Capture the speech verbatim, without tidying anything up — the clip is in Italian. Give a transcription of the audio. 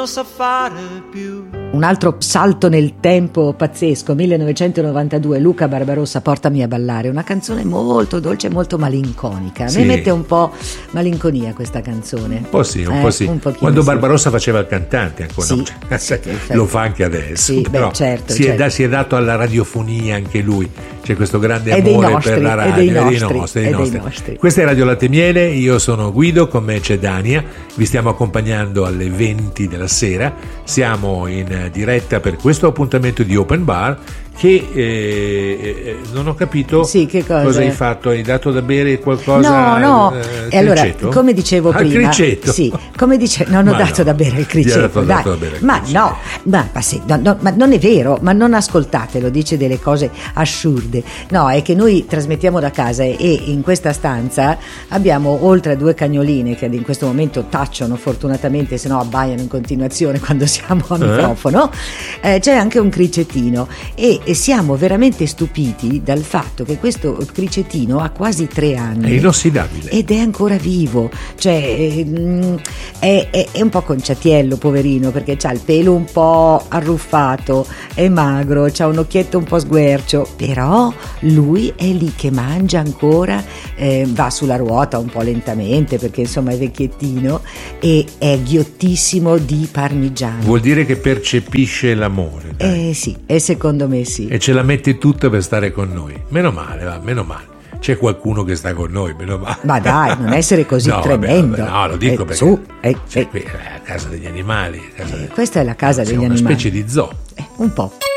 non sa fare più. Un altro salto nel tempo pazzesco, millenovecentonovantadue, Luca Barbarossa, Portami a ballare, una canzone molto dolce e molto malinconica. A Sì. me mette un po' malinconia questa canzone. Un po' sì, un Eh, po' sì. un pochino Quando sì. Barbarossa faceva il cantante ancora, Sì, no? Cioè, sì, lo fa anche adesso. Sì, beh, però certo, si, è certo. da- si è dato alla radiofonia anche lui. C'è questo grande È dei amore nostri, per la è radio, dei è dei nostri, nostri, è dei dei nostri. nostri. Questa è Radio Latte e Miele, io sono Guido, con me c'è Dania, vi stiamo accompagnando alle venti della sera, siamo in diretta per questo appuntamento di Open Bar che eh, eh, non ho capito Sì, che cosa? hai fatto, hai dato da bere qualcosa? No, no, eh, e allora, criceto? come dicevo Ah, prima, criceto. sì, come dice, non ho Ma dato no, da bere il gli hai dato- criceto, dai. dato da bere il ma criceto. no, ma, ma sì, no, no, ma non è vero, ma non ascoltatelo, dice delle cose assurde. No, è che noi trasmettiamo da casa e in questa stanza abbiamo oltre a due cagnoline che in questo momento tacciono fortunatamente, se no abbaiano in continuazione quando siamo a Eh? microfono, eh, c'è anche un cricettino e, e siamo veramente stupiti dal fatto che questo cricettino ha quasi tre anni. È inossidabile. Ed è ancora vivo, cioè eh, è, è- è un po' conciatiello, poverino, perché ha il pelo un po' arruffato, è magro, c'ha un occhietto un po' sguercio, però lui è lì che mangia ancora, eh, va sulla ruota un po' lentamente perché insomma è vecchiettino e è ghiottissimo di parmigiano. Vuol dire che percepisce l'amore, dai. Eh sì, e secondo me sì. E ce la mette tutta per stare con noi. Meno male, va, meno male. C'è qualcuno che sta con noi, meno male. Ma dai, non essere così No, vabbè, tremendo. vabbè, no, lo dico Eh, perché su, eh, cioè, eh, qui è la casa degli animali. Casa eh, questa è la casa siamo degli una animali. specie di zoo. Eh, un po'.